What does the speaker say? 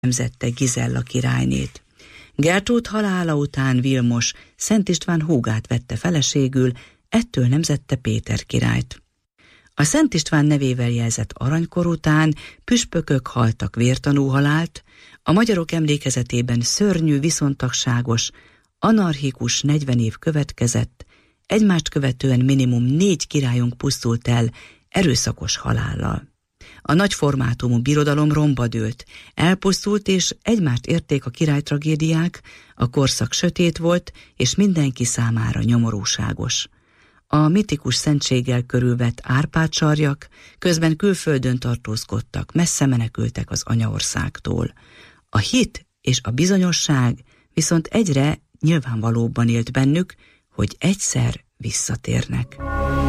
nemzette Gizella királynét. Gertrúd halála után Vilmos Szent István húgát vette feleségül, ettől nemzette Péter királyt. A Szent István nevével jelzett aranykor után püspökök haltak vértanú halált, a magyarok emlékezetében szörnyű, viszontagságos, anarchikus 40 év következett, egymást követően minimum 4 királyunk pusztult el erőszakos halállal. A nagy formátumú birodalom romba dőlt, elpusztult, és egymást érték a királytragédiák, a korszak sötét volt, és mindenki számára nyomorúságos. A mitikus szentséggel körülvett Árpád-sarjak közben külföldön tartózkodtak, messze menekültek az anyaországtól. A hit és a bizonyosság viszont egyre nyilvánvalóbban élt bennük, hogy egyszer visszatérnek.